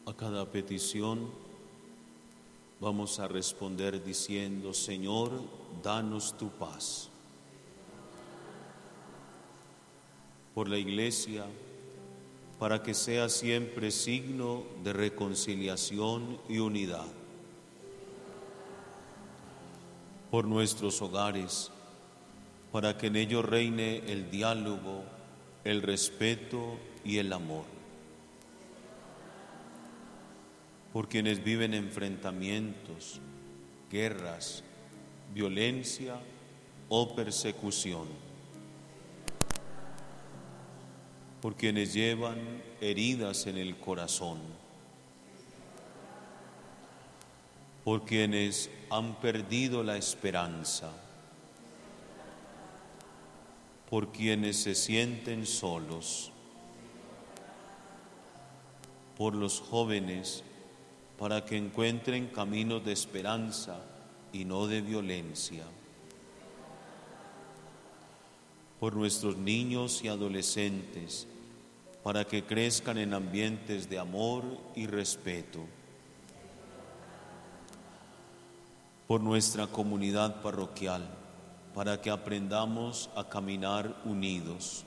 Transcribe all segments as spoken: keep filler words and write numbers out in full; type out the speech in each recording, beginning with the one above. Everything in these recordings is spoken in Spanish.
A cada petición vamos a responder diciendo: Señor, danos tu paz. Por la Iglesia, para que sea siempre signo de reconciliación y unidad. Por nuestros hogares, para que en ellos reine el diálogo, el respeto y el amor. Por quienes viven enfrentamientos, guerras, violencia o persecución. Por quienes llevan heridas en el corazón. Por quienes han perdido la esperanza. Por quienes se sienten solos. Por los jóvenes, para que encuentren caminos de esperanza y no de violencia. Por nuestros niños y adolescentes, para que crezcan en ambientes de amor y respeto. Por nuestra comunidad parroquial, para que aprendamos a caminar unidos.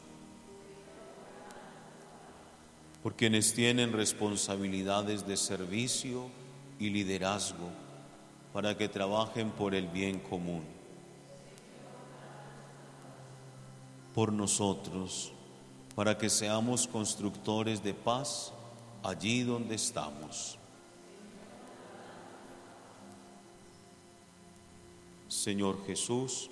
Por quienes tienen responsabilidades de servicio y liderazgo, para que trabajen por el bien común. Por nosotros, para que seamos constructores de paz allí donde estamos. Señor Jesús,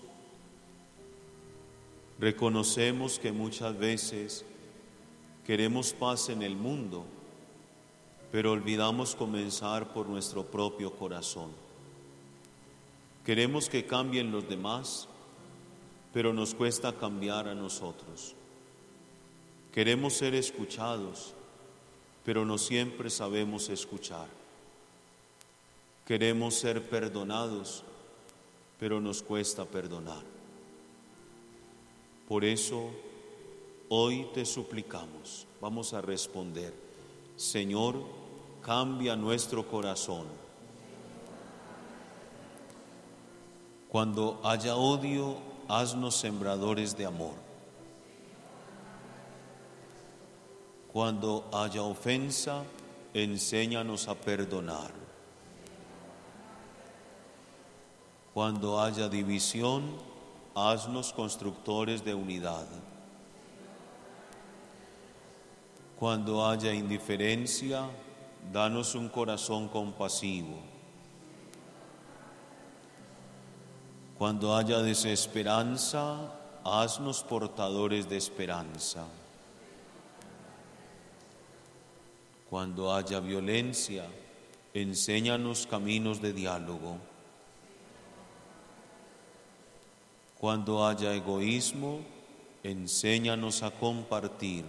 reconocemos que muchas veces queremos paz en el mundo, pero olvidamos comenzar por nuestro propio corazón. Queremos que cambien los demás, pero nos cuesta cambiar a nosotros. Queremos ser escuchados, pero no siempre sabemos escuchar. Queremos ser perdonados, pero nos cuesta perdonar. Por eso, hoy te suplicamos, vamos a responder: Señor, cambia nuestro corazón. Cuando haya odio, haznos sembradores de amor. Cuando haya ofensa, enséñanos a perdonar. Cuando haya división, haznos constructores de unidad. Cuando haya indiferencia, danos un corazón compasivo. Cuando haya desesperanza, haznos portadores de esperanza. Cuando haya violencia, enséñanos caminos de diálogo. Cuando haya egoísmo, enséñanos a compartir.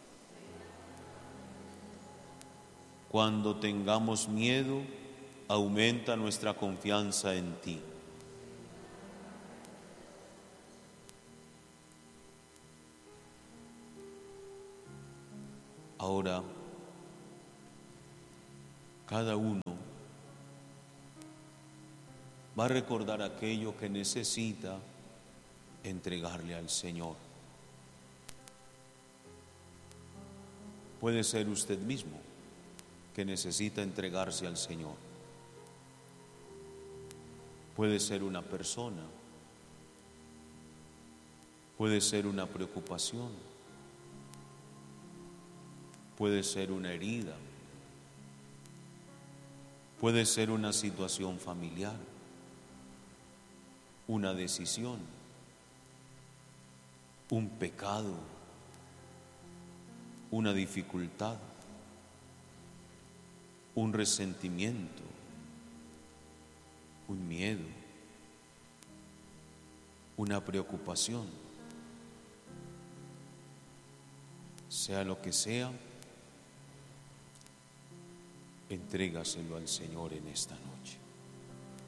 Cuando tengamos miedo, aumenta nuestra confianza en ti. Ahora, cada uno va a recordar aquello que necesita entregarle al Señor. Puede ser usted mismo que necesita entregarse al Señor. Puede ser una persona, puede ser una preocupación, puede ser una herida, puede ser una situación familiar, una decisión, un pecado, una dificultad, un resentimiento, un miedo, una preocupación. Sea lo que sea, entrégaselo al Señor en esta noche.